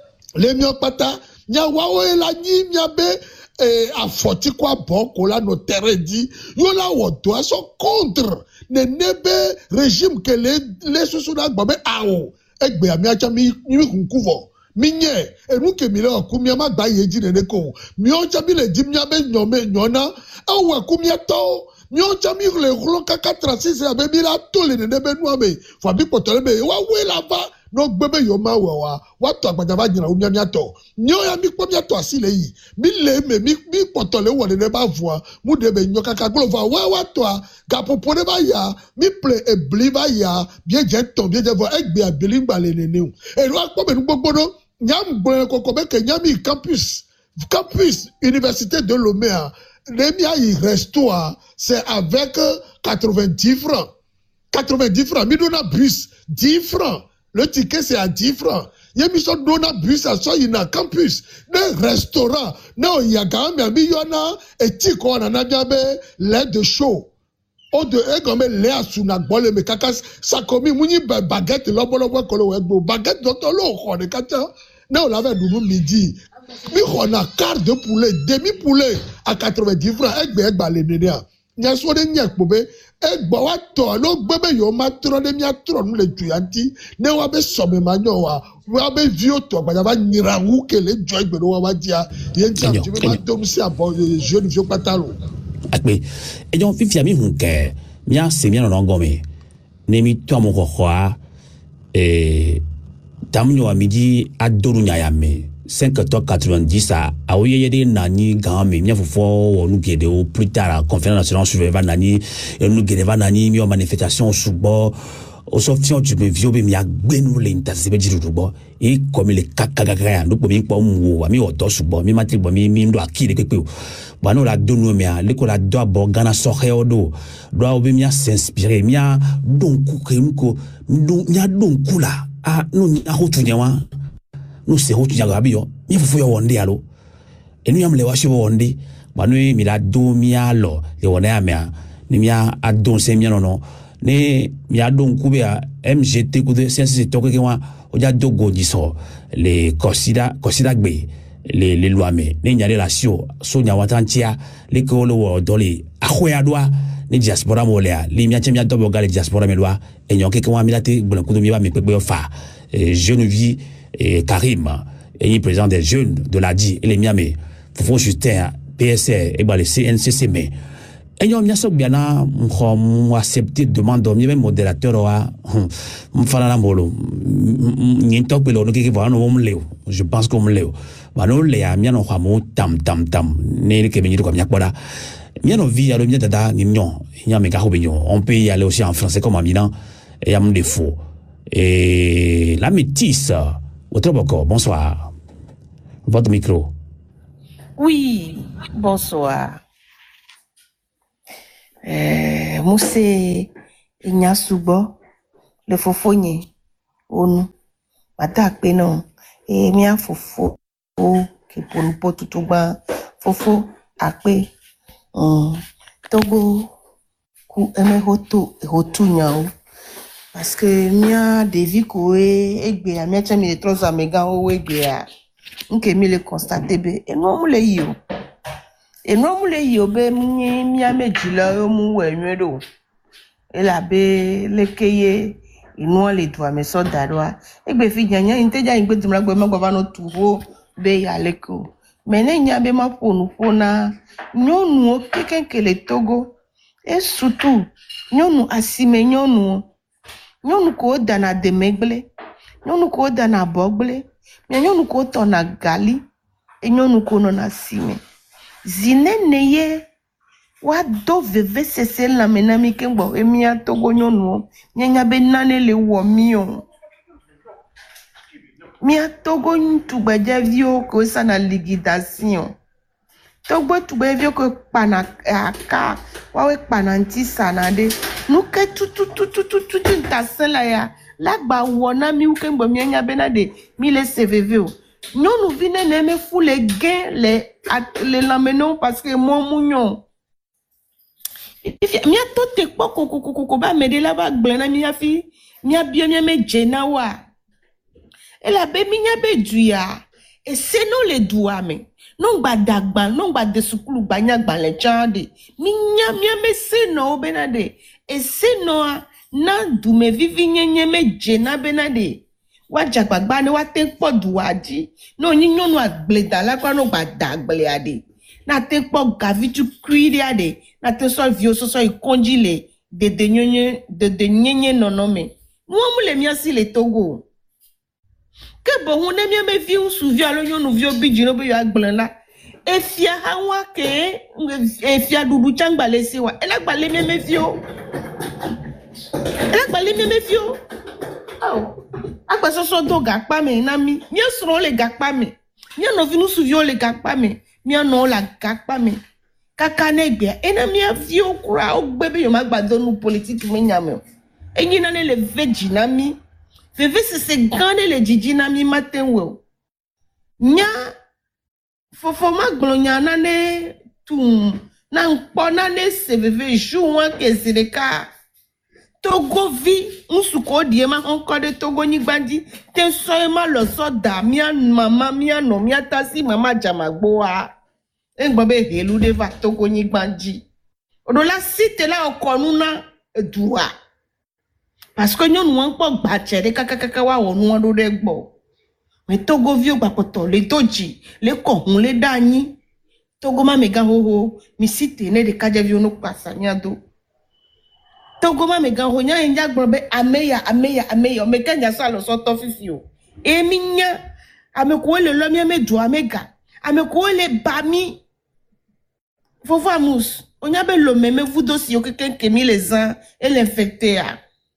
le mio pata nya wawo la nyi miabe eh a foti kwa boko la no terrain dit yo la wodo so contre ne nebe régime que les les sous-sous gbabe awo egbe ami acha mi mi kunkuvo minye enu ke mi le okumia ma gba yeji ne ko mi o cha bi le di miabe nyome nyona awo akumia to Mio chami le roulo kaka tracé abe bila tole ne nebe nuabe fabi potole be wa we lava no gbebe yo ma wa wa to agbadaba jira o miamia to nyo ya mi po mia to asile yi mi le me mi mi potole wo ne ba voa mu de be nyo kaka glova wa wa to ga popo ne ba ya mi ple e bli ba ya bien je ton bien je vo egbe abeli gba le ne ne e ro apo be gbogbo no nyam gbo ko be ke nyami campus campus université de Lomé. Nemia il reste c'est avec quatre-vingt-dix francs. quatre-vingt-dix francs. Mi donna bus dix francs. Le ticket c'est à dix francs. Yemi so donna bus à so ina campus. Le restaurant. Non, il y a quand même mi yona et tiko na na biabe lait de chaud. O de e comme lait à suna bole me kakas ça commis muni baguette lo bolo bo kolo egbo baguette docteur lo ko de kata. Non, la veille du midi. Mi on a quart de poulet, demi poulet à quatre-vingt-dix francs. Egbe egba le nenia. Nya so de nya kpobe. Egba wa to lo gbebe yo ma tro de mi atro nu le tuyanti. Ne wa be somme manyo wa. Wa be vio to gba ba nyira wu ke le joy gbe wa wa dia. Ye ntia tu be ma dom si abo jeune vieux patalo. Akbe. E jon fifi ami hun ke. Mia se mi no ngome. Ne mi to mo ko kwa eh tamnyo a midi a doru nya ya me. cinq quatre-vingt-dix à Aouyede Nani Gamé, Mia Fofo, ou nous guédons plus tard à la conférence nationale sur Vanani, et nous guédons Nani, mi en manifestation au Soubo, au sortir du vieux, mi a gbenou l'intasibé du Roubo, et comme les kakagaya, nous pouvons pas mou, mi au dos Soubo, mi matribo, mi mi ndo aki de quelque. Bano la dono mia, l'école a doit borgana sohe odo, doit obe mia s'inspirer, mia donkou ke nuko, mia donkou la, ah, nous, a hotu nyawa. Nous c'est où tu as gabé yo, mi faut yo wonde alo. Et nous yam le washi wonde, ba nous mi la do mi alo, le wonde amia, ni mi a adon se mi non. Ne mi a don kubea M G T kude sensi to ke wa o ja dogo diso le kosida kosida gbe le le loame ne nya relation so nya watantia le ko lo wo doli akhwe adwa ni diaspora mo le a li mi a chemia dobo gale diaspora me lwa e nyon ke kwa mi late blan kudu mi ba mi pepe fa jeune vie et Karim, et président des jeunes de l'A D I, et les Miami, Fofo Justin, P S R, et le C N C C, mais, et nous avons bien nous accepté demande de même modérateur, m'fana molo, n'y top le qui va nous leo, je pense qu'on leo, bah nous léa, bien on xamo tam tam tam, né que venir comme yakbola, bien on vit à le mien dada, n'ignon, n'y a mes gars on peut y aller aussi en français comme en Milan, et y a mon défaut, et la métisse. Otroboko, bonsoir. Votre micro. Oui, bonsoir. Euh, moi, c'est Ignasubo, le fofonye, onu, matak penon, et mia fofo, qui pour nous pas tout bas, fofo, akpe, togo, ku eme hoto, hotu nyao, parce que mia devi koe, egbe, a mia chami de trois amega o egbe a, nke mi le constate be, et non le yo. Et non le yo be mi mi ame jila yo mu we nwedo. E la be le keye inu le doa me so darwa. E gbe fi nyanya inteja ingbe tumra gbe ma gba no tuwo be ya leko. Mene nya be ma fonu fona nyonu o kekenkele Togo. E surtout nyonu asime nyonu. Nyonu ko dana de megle. Nyonu ko dana bogle. Nyonu ko tona gali. E nyonu ko no na sime. Zine neye wa do veve sese la menami kengbo emia Togo nyonu nyanya be nane le wo mion mia Togo ntu gbaja vio ko sana liquidation Togo tu gbaja vio ko pana aka wa we pananti sanade nu ke tu tu tu tu tu tu tu ta sela ya la gba wona mi u kengbo nyanya be na de mi le cvv non nous venons n'aimer fou les gains les les lamenons parce que moi mounion mia to te ko ko ko ko ko ba me de la ba glena mia fi mia bio mia me jena wa e la be mia be duya e se no le duwa me non gba dagba non gba de sukulu gba nya gba le chande mia mia me se no benade e se no na du me vivi nyenye me jena benade wa jagbagba ni wa te po duwaji no yin nyonu agbleda la kwa no gba dagble ade na te po gavitu kwiri ade na te so vio so so ikonji le de de nyenye de de nyenye nonome mo mu le mi asi le Togo ke bo hun ne mi me vi un suvi alo nyonu vi obiji no be yo agblen la e fia ha wa ke e fia dudu changba le se wa e la gba le mi me vi o e la gba le mi me vi o oh agba so so do ga pa me na mi mi soro le ga pa me mi no vinu suvi o le ga pa me mi no la ga pa me kaka na egbe e na mi afi okura ogbebe yo ma gbado nu politique me nyame enyi na le veji na mi veve se se gane le jiji na mi matin we nya fofo ma glonya na ne tum na npo na ne se veve jou wan ke zireka Togo vi nsuko die ma onko de Togo ni gbandi te so e ma lo so da mi an mama mi an no mi atasi mama jamagbo a engbo be helu de va Togo ni gbandi odo la site la okonu na edua parce que nyon won po gba chere kakakaka wa wonu won do de gbo me Togo vi o gba poto le toji le kohun le danyi Togo ma mega hoho mi site ne de kaje vi onu pasa ni ado Togo ma me gan honya enja gbobe ameya ameya ameya me kenya sa lo so to fifi o emi nya ame ko le lo mi me du amega ame ko le ba mi fofo amus onya be lo meme vous dossier o keken kemi les ans et l'infecté a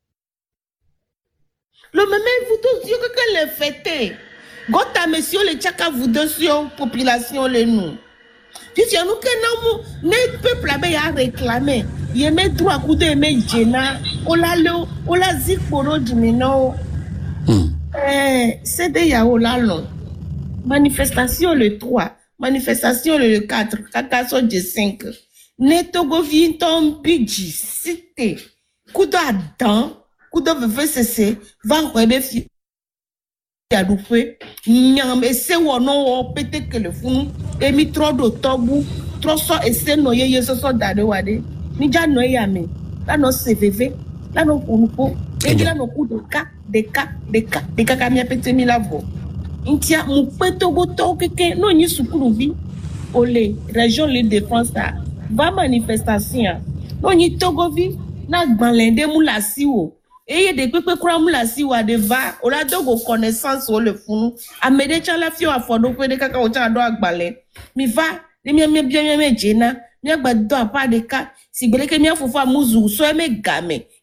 le meme vous dossier o keken l'infecté gota monsieur le chaka vous dossier population le nous si nous que nous ne peuple a bien réclamer il met droit coup de me jena ola lo ola zikporo dumino eh c'est de ya ola long manifestation le trois manifestation le quatre kakaso de cinq ne Togo vient ton bidji cité coup d'adam coup de vcc va rebe fi ya dupe nyam ese wono o pete que le funu emi trop do tobu trop so ese no yeye so so dade wade ni ja no ya me la no cvv la no kunupo e la no coup de cas de cas de cas de cas ka mi pete mi la vo intia mu peto go to keke no ni sukuru bi ole région le défense va manifestation no ni Togo vi na gbanlende mu la siwo eye de pepe kura mu la siwa de va ola dogo connaissance o le funu amede chala fio afodo pe de kaka o cha do agbale mi va de mi mi bien mi jena mi agbado apa de ka sigbele ke mi afofo amuzu so e me game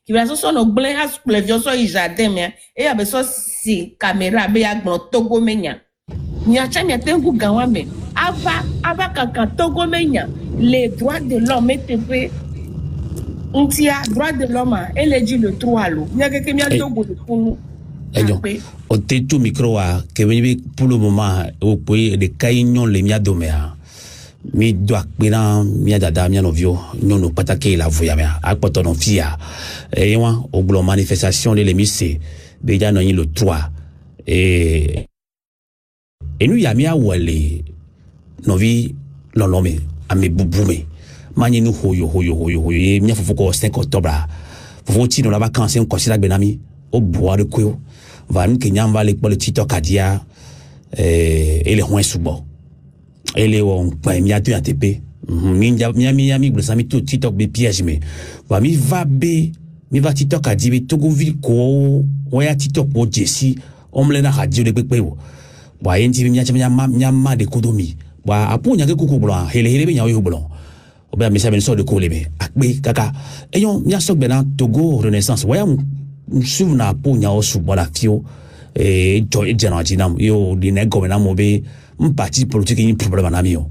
qui va so no glen as plevio so i jardin me e ya be so si caméra be ya gbon Togo menya nya cha nya tengu gawa me ava ava kaka Togo menya les droits de l'homme et pe ntia droits de l'homme elle dit le trois lo nya ke ke nya Togo de kunu o te tu micro a que veni pour le moment au pays de caignon les mia domea mi doit pena mia dada mia novio nyono patake la voya mia akpoto no fia et moi au glo manifestation de l'émission beja no le trois et et nous ya mia wale novi lolome ame bubume mani nous hoyo hoyo hoyo hoyo mia fofoko cinq octobre fofoti no la vacances on considère benami au bois de quoi va nous Kenya va les pour le titre cadia et les joints sous bord et les on pas mi atu atp mi mi mi mi blo sami tout titre be piège mais va mi va be mi va titre cadia be Togo ville ko oya titre po jesi on me na radio de pepe wo wa yenti mi nya nya nya ma de kodomi wa apu nya ke kuku blo hele hele be nya yo blo o be mi sa ben so de ko lebe akbe kaka e yon nya sok bena Togo renaissance wa suivre na po nya o subo la fio e jo e jana jinam yo di ne gomena mo be un parti politique ni problème na mi yo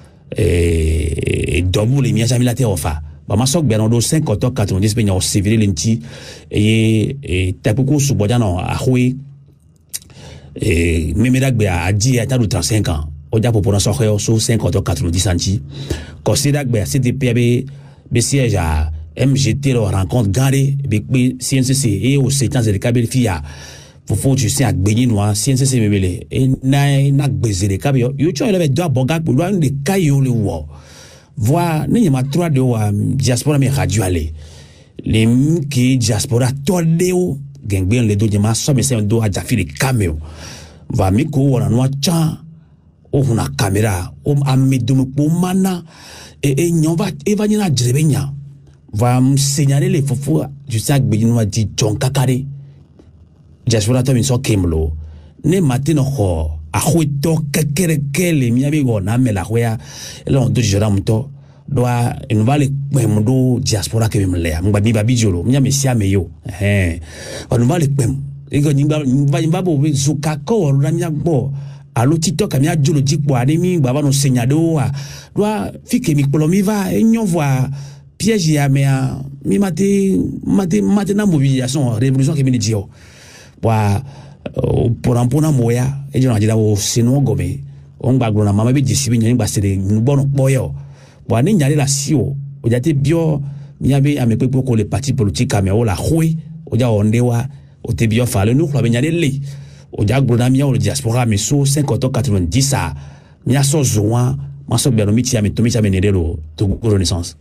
e double mi a jamila te ofa ba ma sok be no do cinq octobre quatre-vingt-dix pe nya o civil lenti e e tapuko subo jana a hwe e memeda gbe a di a ta do trente-cinq ans o ja popona so kheo so cinq octobre quatre-vingt-dix anti considère gbe C D P be be siège à M G T leur rencontre gardée avec C N C C et au sept ans de Kabel Fia pour faut tu sais à Béninois C N C C mebele et na na baiser les Kabel yo tu avait deux boga pour loin de caillou le wo voir ni ma trois de diaspora mais radio aller les qui diaspora tordeo gengben les deux ma so mais c'est un do a jafi les cameo va mi ko wala no cha o una caméra o amedumu po mana et et nyova e va ni na drebenya va me signaler les fofo du sac Béninois dit John Kakare diaspora to min so kemlo ne matin ho a huito kakere kele mi abi gona me la hoya ele on do jora mto doa en vale mdo diaspora ke me le mba bi ba bijolo mi me sia me yo eh on vale pem e go nyimba nyimba bo zuka ko ro na gbo alo TikTok mi ajolo jikpo ani mi gba ba no signado a doa fike mi polo mi va e nyon voir piège ya mais mi mate mate mate na mobilisation révolution que me dio wa pour un pona moya e jona jida wo sino gome on gba na mama be disibi nyi gba sere nbo no boyo wa ni nyale la sio o jate bio mi abe amepe ko le parti politique ame o la hwe o ja ondewa o te bio fa le nou lo be nyale le o ja gbo na mi o le diaspora me so cinquante quatre-vingt-dix a mi aso zoan ma so be no mi ti ame to mi ti ame nedelo to renaissance.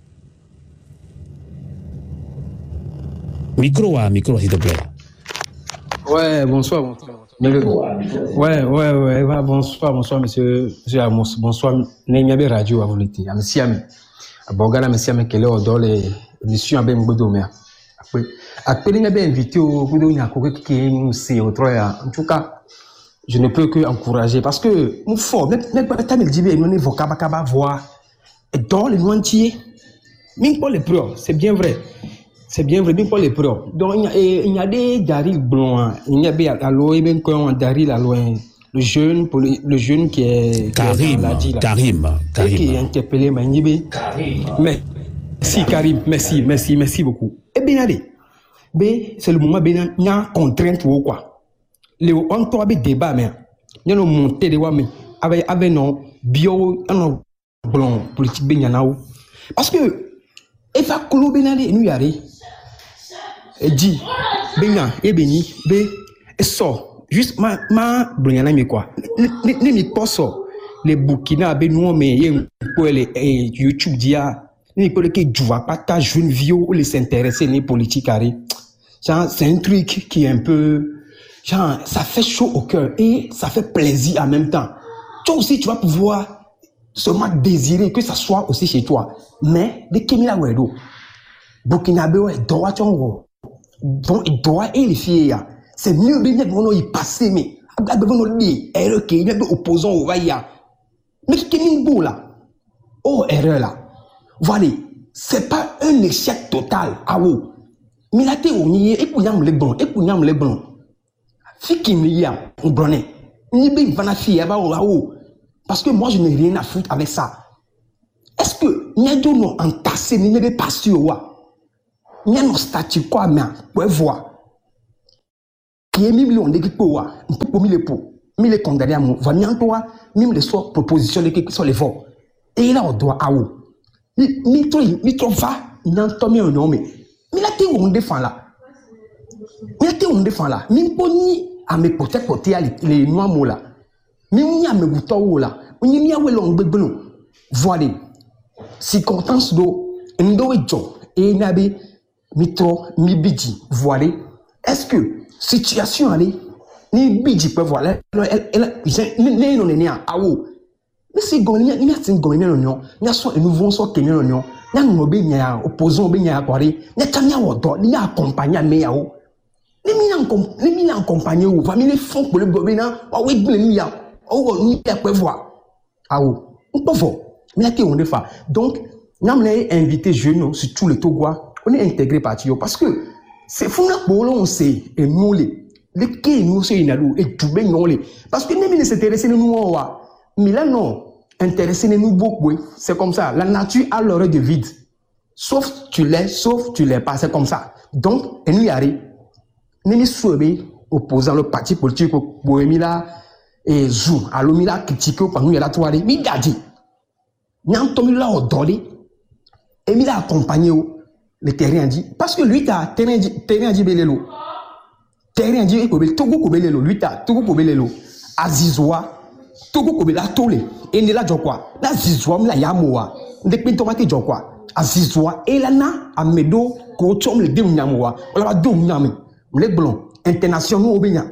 Micro, à micro, s'il te plaît. Ouais, bonsoir, bonsoir. Ouais, ouais, ouais, ouais, bonsoir, bonsoir, monsieur, monsieur Amos, bonsoir, Nenyabe Radio, à vous l'été, à monsieur Ami. À Bogana, monsieur Ami, quelle est dans les émissions à Ben Bodomé. Après, après, il y a bien invité au Boudou, il y a quelqu'un qui est c'est au trois. En tout cas, je ne peux que encourager parce que, mon fort, même, même, quand il dit, il y a un vocable à voir, et dans les nointiers, même pour les preuves, c'est bien vrai. C'est bien vrai, bien pour les pros. Donc, il y a des Daryl blancs. Il y a des Aloe, même quand Daryl Aloe, le jeune, le jeune qui est. Karim, Karim, Karim. Qui est interpellé, Karim. Merci, Karim. Merci, merci, merci beaucoup. Eh bien, allez. C'est le moment, il y a contrainte ou quoi. On peut avoir débat, mais il y a une montée de mais avec avec non bio, un blanc politique, il y en a. Parce que, il va clôt, ben allez, nous y aller. Et dit, ben et béni, ben, et sort. Juste, ma, ma, brouillana, mais quoi. Ne m'y pas sort. Les Burkina, ben, nous, mais, il les YouTube, dia, ne peut que tu vas pas ta jeune vieux ou les s'intéresser, les politiques, genre, c'est un truc qui est un peu, genre, ça fait chaud au cœur et ça fait plaisir en même temps. Toi aussi, tu vas pouvoir seulement désirer que ça soit aussi chez toi. Mais, de Kemila Wedo, Burkinabe, droit, donc, il doit et les filles, c'est mieux de dire qu'on y passer, mais, on dit, erreur qui est opposant au Vaya. Mais qui est beau là? Oh, erreur là. Voilà, c'est pas un échec total, ah oui. milate o ni e ku nyam le bon e ku nyam le bon fiki mi ya on brone ni be vana fi ya ba o parce que moi je n'ai rien à foutre avec ça. Est-ce que n'y do no entassé ni be passer wa n'y no statut quoi mais pour voir qui est million de qui wa pour mille pour mille condamné à mon va n'y toi même les soit proposition de qui sont les voix et là on doit à ou ni ni trop ni trop va n'en tomber un nom mais milate on défend là milate on défend là même pas ni à mes côtés côté les noirs mots là même ni à mes boutons là on y a où l'on bébé voilà circonstance do ndo ejo et nabe mitro mi bidji voilà est-ce que situation allez ni bidji peut voilà elle elle ne non ne a wo mais c'est gon ni ni atin gon ni no ni so nouveau so kemi no ni na ngo be nya opposant be nya akware na tamia wodo ni accompagner me ya wo ni mi na ni mi na accompagner wo famille fond pour le gobe na wa we gbele ni ya o ni ya peut voir ah wo on peut voir mais là on est fa donc nous avons invité jeunes sur tout le Togois on est intégré parti parce que c'est fou na bolo on sait et nous les les qui nous c'est inalou et tout bien nous les parce que même les intéressés nous wa mais là non intéressés nous beaucoup c'est comme ça la nature a l'heure de vide sauf tu l'es sauf tu l'es pas c'est comme ça donc et nous y arrive nous sommes opposant le parti politique pour Emila et Zou alors Mila critiquer par nous il y a la toile mais gadi n'en tombe là au dolé et il a accompagné le terrain dit parce que lui t'as terrain dit terrain dit belelo terrain dit ko bel togo ko belelo lui t'as togo ko belelo azizwa togo ko bela tole et ne la jokwa la zizwa la yamoa de pin tomate jokwa azizwa et la na amedo ko chom le dem nyamoa wala ba do nyame le blanc international obenya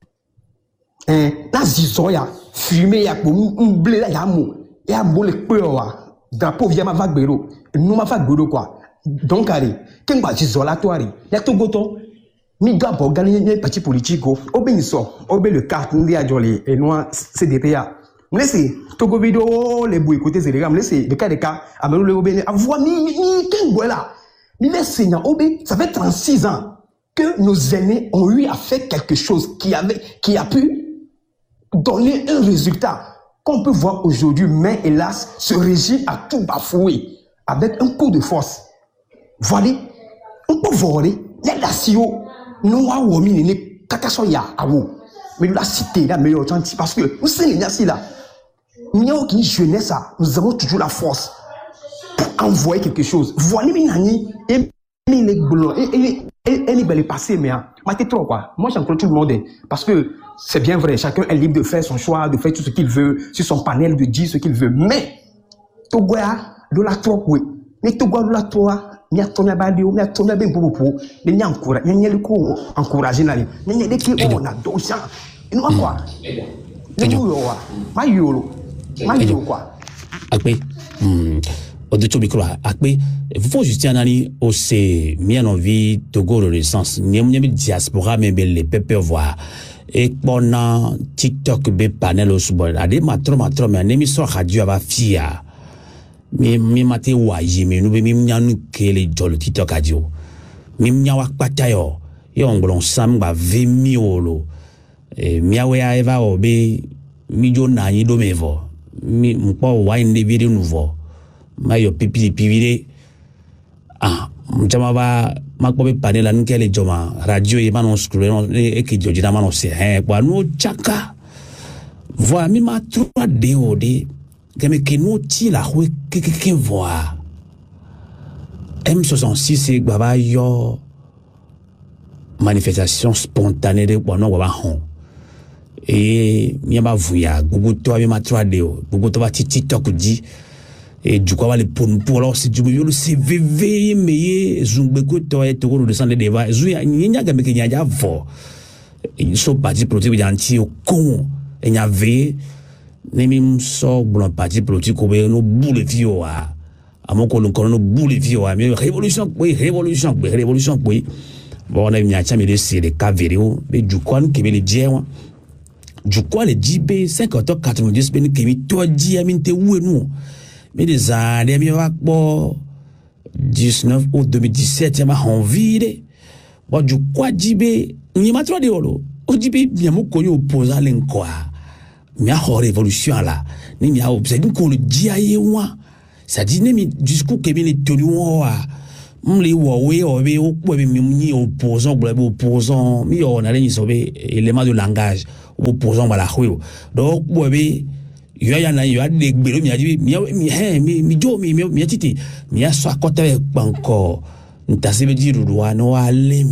eh la zizwa ya fumer ya ko blé la yamo et à mon lecteur drapeau vient ma vague béro nous ma vague béro quoi donc allez qu'un bâti zolatoire il y a tout goton mi doit pas gagner un parti politique au bénisson au bé le carte nous a jolé et nous c'est des pays me laissez Togo vidéo les bouts écouter c'est les gars me laissez de cas de cas à me le au bé avoir mi mi qu'un voilà mi laissez na au bé ça fait trente-six ans que nos aînés ont eu à faire quelque chose qui avait qui a pu donner un résultat qu'on peut voir aujourd'hui, mais hélas, ce régime a tout bafoué avec un coup de force. Voilà, on peut voir les nations, nous avons mis les kakasoya à vous. Mais la cité, la meilleure chantier, parce que vous savez, les nations là, il n'y a aucune jeunesse, nous avons toujours la force pour envoyer quelque chose. Voilà, mes amis, et les blancs, et les belles passées, mais c'est trop quoi. Moi, j'encourage tout le monde, parce que c'est bien vrai, chacun est libre de faire son choix, de faire tout ce qu'il veut, sur son panel, de dire ce qu'il veut. Mais, Togoa, de la trop, oui. Mais Togoa, de la trop, il y a ton abadi, il y a ton abadi pour vous, il y a encouragé, il y a le coup encouragé, il y a des qui ont a deux gens. Et nous, quoi? Les nous, ma yolo, ma yolo, quoi. Après, au-dessus du micro, après, il faut juste analyser aussi, bien envie, Togo Renaissance, il y a une diaspora, mais les peuples voient. Et pendant TikTok be panel au subol ade matro matro mais nemi so radio aba fia mi mi mate waji mi nu be mi nyanu kele jolo TikTok radio mi nyawa patayo yo nglon sam ba vingt miolo e mi awe ya eva obe mi jo na yi do mevo mi mpo wa inde vide nouveau ma yo pipi pipi ah mchama ba makbobe panel la nkele joma radio e manon scroll e ki joji na manon se hein kwa no chaka voa mi ma trois de ode game ke no ti la hwe ke ke ke voa M soixante-six e baba yo manifestation spontanée de bono wa hon e mi ba vuya gugu to mi ma trois de o gugu to ba TikTok di et du coup les pour pour alors c'est du mieux le C V V mais zumbe ko to e to de sande deba zuya nya ga me ke nya ja vo so parti politique ya anti o con e nya ve ne mi so blanc parti politique ko be no boule fio a amo ko no ko no boule fio a mais révolution oui révolution oui révolution oui bon on a nya cha me de c'est les cas vidéo mais du coup ke be le dire du coup les dix cinquante quatre-vingt-dix ben ke mi to di aminte où nous mais des années, il y a dix-neuf août deux mille dix-sept, il y a envie, bon du quoi jibe ni ma trop de olo o jibe bien mo ko yo opposant len quoi mi a révolution là ni mi a observé ko le diaye wa ça dit ni discours que mi tenu wa mli wo we o be o po be mi opposant bo opposant mi on a ni sobe élément de langage opposant bala khwe donc bo be yo ya na yo de gbero mi a dit mi mi he mi mi jo mi mi titi mi a so akota banko ntase be diru wa no ale